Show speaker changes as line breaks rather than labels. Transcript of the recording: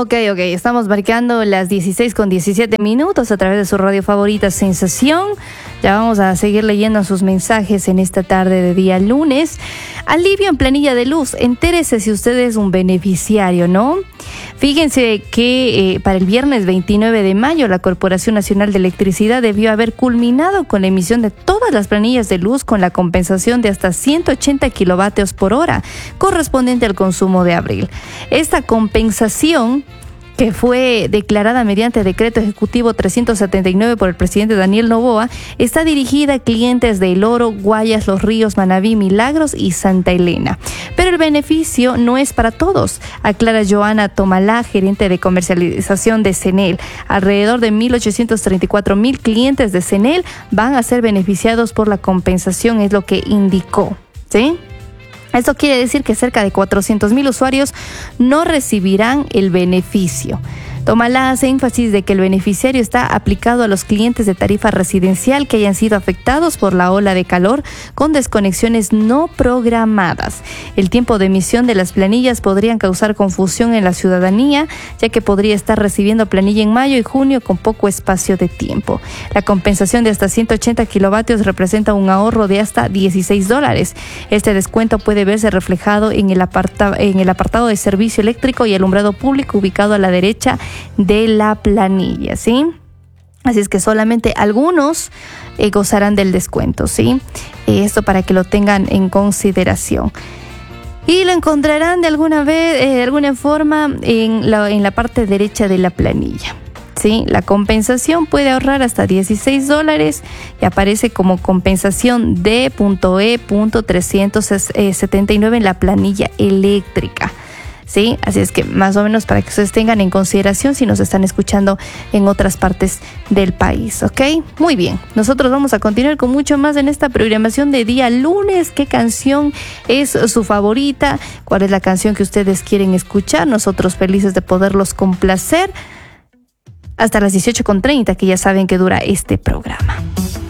Ok, estamos marcando las 16:17 a través de su radio favorita Sensación. Ya vamos a seguir leyendo sus mensajes en esta tarde de día lunes. Alivio en planilla de luz. Entérese si usted es un beneficiario, ¿no? Fíjense que para el viernes 29 de mayo la Corporación Nacional de Electricidad debió haber culminado con la emisión de todas las planillas de luz con la compensación de hasta 180 kilovatios por hora correspondiente al consumo de abril. Esta compensación, que fue declarada mediante decreto ejecutivo 379 por el presidente Daniel Noboa, está dirigida a clientes de El Oro, Guayas, Los Ríos, Manabí, Milagros y Santa Elena. Pero el beneficio no es para todos, aclara Joana Tomalá, gerente de comercialización de CENEL. Alrededor de 1.834.000 clientes de CENEL van a ser beneficiados por la compensación, es lo que indicó, ¿sí? Esto quiere decir que cerca de 400.000 usuarios no recibirán el beneficio. Tomalá hace énfasis de que el beneficiario está aplicado a los clientes de tarifa residencial que hayan sido afectados por la ola de calor con desconexiones no programadas. El tiempo de emisión de las planillas podrían causar confusión en la ciudadanía, ya que podría estar recibiendo planilla en mayo y junio con poco espacio de tiempo. La compensación de hasta 180 kilovatios representa un ahorro de hasta $16. Este descuento puede verse reflejado en el apartado de servicio eléctrico y alumbrado público ubicado a la derecha de la planilla, ¿sí? Así es que solamente algunos gozarán del descuento, ¿sí? Esto para que lo tengan en consideración. Y lo encontrarán de alguna forma en la parte derecha de la planilla, ¿sí? La compensación puede ahorrar hasta $16 y aparece como compensación D.E.379 en la planilla eléctrica, ¿sí? Así es que más o menos para que ustedes tengan en consideración si nos están escuchando en otras partes del país, ¿ok? Muy bien, nosotros vamos a continuar con mucho más en esta programación de día lunes. ¿Qué canción es su favorita? ¿Cuál es la canción que ustedes quieren escuchar? Nosotros felices de poderlos complacer hasta las 18:30, que ya saben que dura este programa.